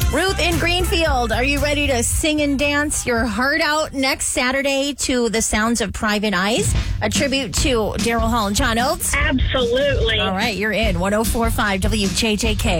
Ruth in Greenfield, are you ready to sing and dance your heart out next Saturday to the sounds of Private Eyes? A tribute to Daryl Hall and John Oates? Absolutely. All right, you're in 104.5 WJJK.